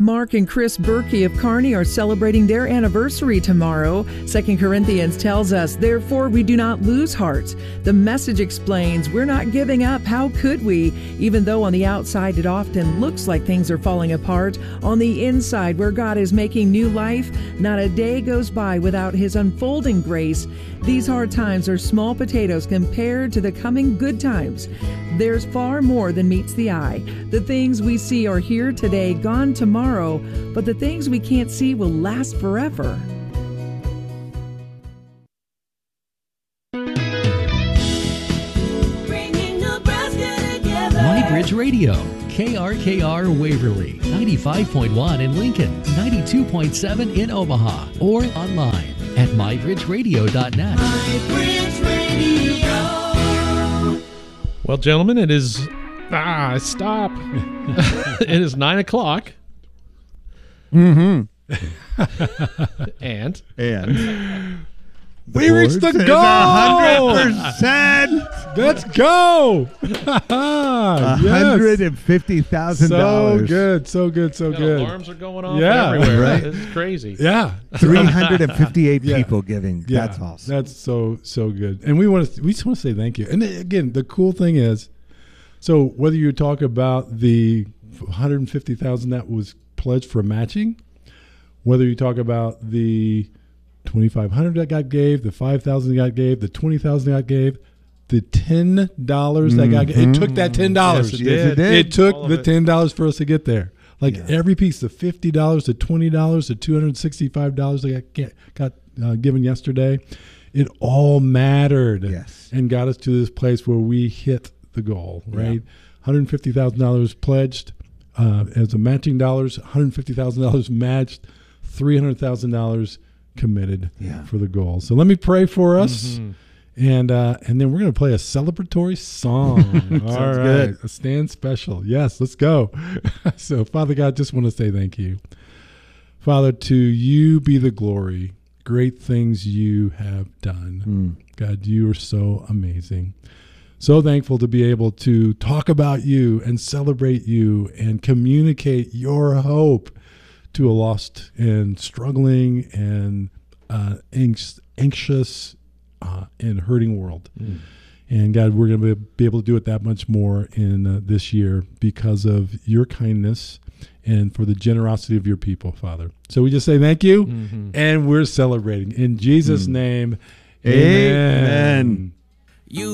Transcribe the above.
Mark and Chris Berkey of Kearney are celebrating their anniversary tomorrow. 2 Corinthians tells us, therefore we do not lose heart. The message explains we're not giving up. How could we? Even though on the outside it often looks like things are falling apart, on the inside where God is making new life, not a day goes by without His unfolding grace. These hard times are small potatoes compared to the coming good times. There's far more than meets the eye. The things we see are here today, gone tomorrow, but the things we can't see will last forever. MyBridge Radio, KRKR Waverly, 95.1 in Lincoln, 92.7 in Omaha, or online at mybridgeradio.net. MyBridge Radio. Well, gentlemen, it is... stop. It is 9 o'clock. Mm-hmm. And? We reached the goal! 100%! Let's go! $150,000. So good, so good, so good. Alarms are going off Yeah, everywhere. right? This is crazy. Yeah. 358 Yeah. people giving. Yeah, That's awesome. That's so good. And we just want to say thank you. And again, the cool thing is, so whether you talk about the $150,000 that was pledged for matching, whether you talk about the $2,500 that God gave, the $5,000 that God gave, the $20,000 that God gave, the $10 that God gave, it took that $10. Yes, it did. It took All of the it. $10 for us to get there. Like every piece, the $50, the $20, the $265 that got given yesterday, it all mattered. Yes. And got us to this place where we hit the goal, right? $150,000 pledged as a matching dollars, $150,000 matched, $300,000 committed for the goal. So let me pray for us. And then we're going to play a celebratory song. All right. good. A stand special. Yes, let's go. So, Father God, just want to say thank you. Father, to you be the glory. Great things you have done. God, you are so amazing. So thankful to be able to talk about you and celebrate you and communicate your hope to a lost and struggling and anxious and hurting world. And God, we're going to be able to do it that much more in this year because of your kindness and for the generosity of your people, Father. So we just say thank you, and we're celebrating. In Jesus' name, amen.